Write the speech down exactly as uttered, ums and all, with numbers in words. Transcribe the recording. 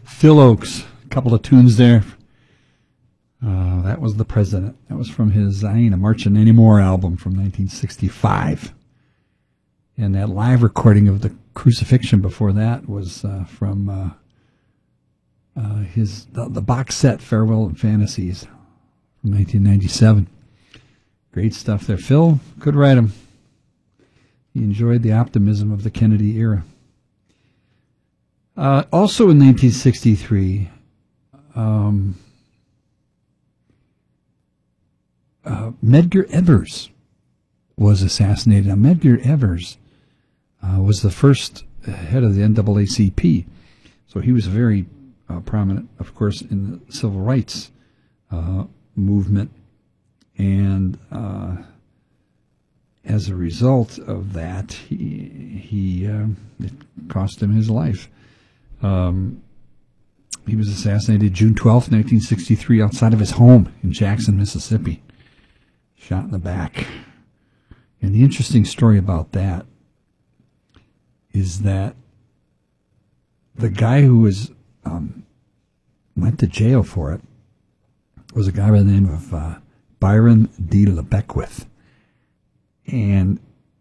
Phil Ochs, a couple of tunes there. Uh, that was The President. That was from his I Ain't a Marchin' Anymore album from nineteen sixty-five. And that live recording of the Crucifixion before that was uh, from uh, uh, his the, the box set Farewell and Fantasies from nineteen ninety-seven. Great stuff there. Phil could write him. He enjoyed the optimism of the Kennedy era. Uh, also in nineteen sixty-three, um, uh, Medgar Evers was assassinated. Now, Medgar Evers uh, was the first head of the N double A C P, so he was very uh, prominent, of course, in the civil rights uh, movement, and uh, as a result of that, he he uh, it cost him his life. Um, he was assassinated June twelfth, nineteen sixty-three, outside of his home in Jackson, Mississippi. Shot in the back. And the interesting story about that is that the guy who was um, went to jail for it was a guy by the name of uh, Byron D. LeBeckwith. And